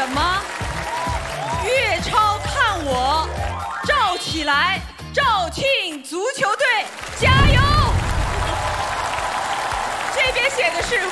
什么？粤超看我，赵起来，肇庆足球队加